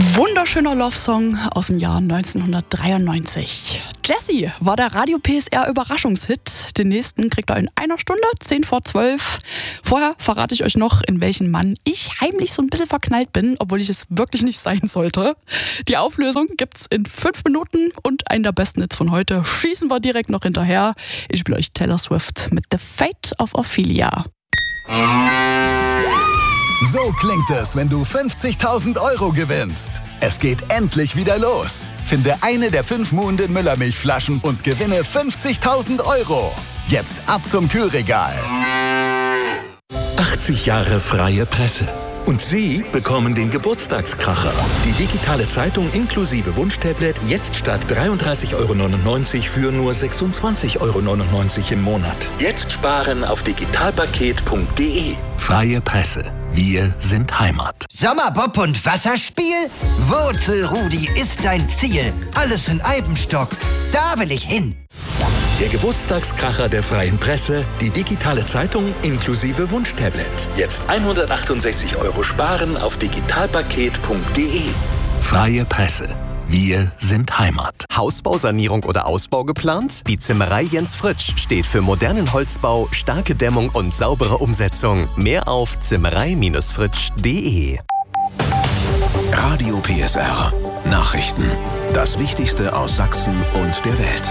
Wunderschöner Love-Song aus dem Jahr 1993. Jessie war der Radio PSR Überraschungshit. Den nächsten kriegt ihr in einer Stunde, 10:12. Vorher verrate ich euch noch, in welchen Mann ich heimlich so ein bisschen verknallt bin, obwohl ich es wirklich nicht sein sollte. Die Auflösung gibt's in 5 Minuten und einen der besten Hits von heute schießen wir direkt noch hinterher. Ich spiele euch Taylor Swift mit The Fate of Ophelia. So klingt es, wenn du 50.000 € gewinnst. Es geht endlich wieder los. Finde eine der 5 Muhnden Müllermilchflaschen und gewinne 50.000 €. Jetzt ab zum Kühlregal. 80 Jahre freie Presse. Und Sie bekommen den Geburtstagskracher. Die digitale Zeitung inklusive Wunschtablet jetzt statt 33,99 € für nur 26,99 € im Monat. Jetzt sparen auf digitalpaket.de. Freie Presse. Wir sind Heimat. Sommerbob und Wasserspiel? Wurzelrudi ist dein Ziel. Alles in Eibenstock. Da will ich hin. Der Geburtstagskracher der Freien Presse, die digitale Zeitung inklusive Wunschtablet. Jetzt 168 € sparen auf digitalpaket.de. Freie Presse. Wir sind Heimat. Hausbausanierung oder Ausbau geplant? Die Zimmerei Jens Fritsch steht für modernen Holzbau, starke Dämmung und saubere Umsetzung. Mehr auf zimmerei-fritsch.de. Radio PSR. Nachrichten. Das Wichtigste aus Sachsen und der Welt.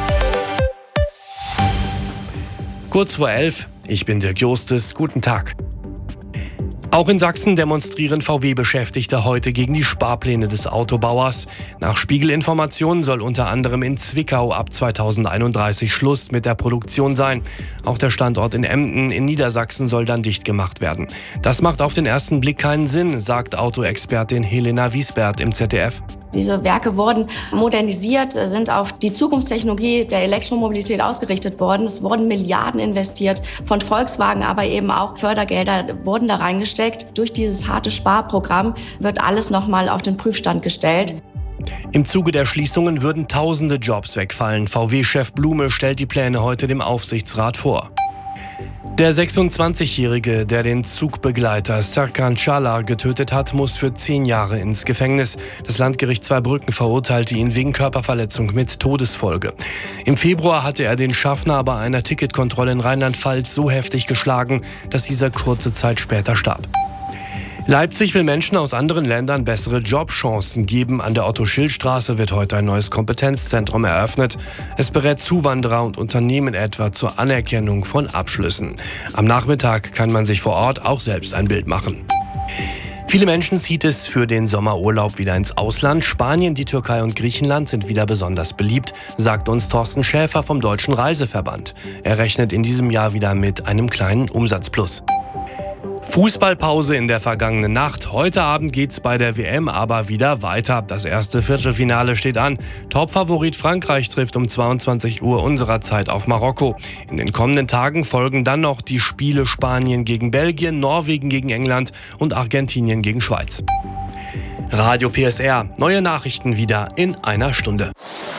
Kurz vor 11, ich bin Dirk Justus, guten Tag. Auch in Sachsen demonstrieren VW-Beschäftigte heute gegen die Sparpläne des Autobauers. Nach Spiegelinformationen soll unter anderem in Zwickau ab 2031 Schluss mit der Produktion sein. Auch der Standort in Emden in Niedersachsen soll dann dicht gemacht werden. Das macht auf den ersten Blick keinen Sinn, sagt Autoexpertin Helena Wiesbert im ZDF. Diese Werke wurden modernisiert, sind auf die Zukunftstechnologie der Elektromobilität ausgerichtet worden. Es wurden Milliarden investiert von Volkswagen, aber eben auch Fördergelder wurden da reingesteckt. Durch dieses harte Sparprogramm wird alles nochmal auf den Prüfstand gestellt. Im Zuge der Schließungen würden tausende Jobs wegfallen. VW-Chef Blume stellt die Pläne heute dem Aufsichtsrat vor. Der 26-Jährige, der den Zugbegleiter Serkan Çalar getötet hat, muss für 10 Jahre ins Gefängnis. Das Landgericht Zweibrücken verurteilte ihn wegen Körperverletzung mit Todesfolge. Im Februar hatte er den Schaffner bei einer Ticketkontrolle in Rheinland-Pfalz so heftig geschlagen, dass dieser kurze Zeit später starb. Leipzig will Menschen aus anderen Ländern bessere Jobchancen geben. An der Otto-Schild-Straße wird heute ein neues Kompetenzzentrum eröffnet. Es berät Zuwanderer und Unternehmen etwa zur Anerkennung von Abschlüssen. Am Nachmittag kann man sich vor Ort auch selbst ein Bild machen. Viele Menschen zieht es für den Sommerurlaub wieder ins Ausland. Spanien, die Türkei und Griechenland sind wieder besonders beliebt, sagt uns Thorsten Schäfer vom Deutschen Reiseverband. Er rechnet in diesem Jahr wieder mit einem kleinen Umsatzplus. Fußballpause in der vergangenen Nacht. Heute Abend geht's bei der WM aber wieder weiter. Das erste Viertelfinale steht an. Topfavorit Frankreich trifft um 22 Uhr unserer Zeit auf Marokko. In den kommenden Tagen folgen dann noch die Spiele Spanien gegen Belgien, Norwegen gegen England und Argentinien gegen Schweiz. Radio PSR. Neue Nachrichten wieder in einer Stunde.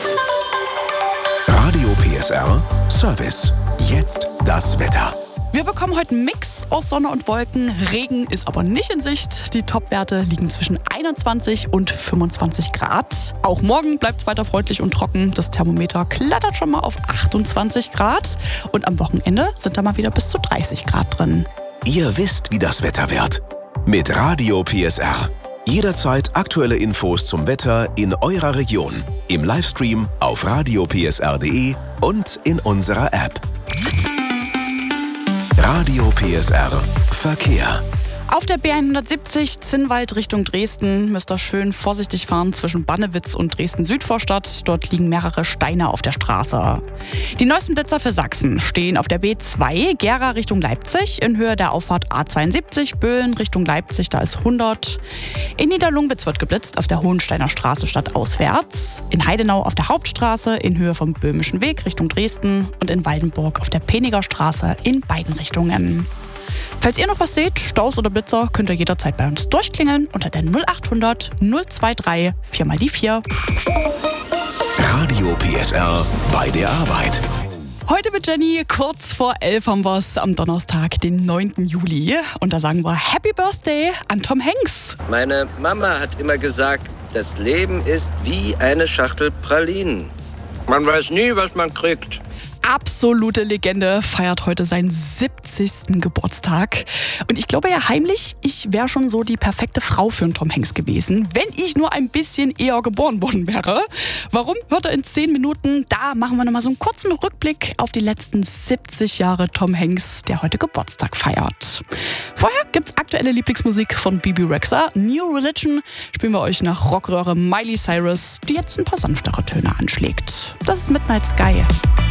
Radio PSR Service. Jetzt das Wetter. Wir bekommen heute einen Mix aus Sonne und Wolken. Regen ist aber nicht in Sicht. Die Topwerte liegen zwischen 21 und 25 Grad. Auch morgen bleibt es weiter freundlich und trocken. Das Thermometer klettert schon mal auf 28 Grad. Und am Wochenende sind da mal wieder bis zu 30 Grad drin. Ihr wisst, wie das Wetter wird. Mit Radio PSR. Jederzeit aktuelle Infos zum Wetter in eurer Region. Im Livestream auf radiopsr.de und in unserer App. Radio PSR Verkehr. Auf der B170 Zinnwald Richtung Dresden müsst ihr schön vorsichtig fahren zwischen Bannewitz und Dresden-Südvorstadt. Dort liegen mehrere Steine auf der Straße. Die neuesten Blitzer für Sachsen stehen auf der B2 Gera Richtung Leipzig in Höhe der Auffahrt A72 Böhlen Richtung Leipzig, da ist 100. In Niederlungwitz wird geblitzt auf der Hohensteiner Straße stadtauswärts. In Heidenau auf der Hauptstraße in Höhe vom Böhmischen Weg Richtung Dresden und in Waldenburg auf der Peniger Straße in beiden Richtungen. Falls ihr noch was seht, Staus oder Blitzer, könnt ihr jederzeit bei uns durchklingeln unter der 0800 023 4x4. Radio PSR bei der Arbeit. Heute mit Jenny, kurz vor 11 haben wir es am Donnerstag, den 9. Juli. Und da sagen wir Happy Birthday an Tom Hanks. Meine Mama hat immer gesagt, Das Leben ist wie eine Schachtel Pralinen. Man weiß nie, was man kriegt. Absolute Legende feiert heute seinen 70. Geburtstag. Und ich glaube ja heimlich, ich wäre schon so die perfekte Frau für einen Tom Hanks gewesen, wenn ich nur ein bisschen eher geboren worden wäre. Warum? Hört ihr in 10 Minuten. Da machen wir nochmal so einen kurzen Rückblick auf die letzten 70 Jahre Tom Hanks, der heute Geburtstag feiert. Vorher gibt's aktuelle Lieblingsmusik von Bebe Rexha. New Religion spielen wir euch nach Rockröhre Miley Cyrus, die jetzt ein paar sanftere Töne anschlägt. Das ist Midnight Sky.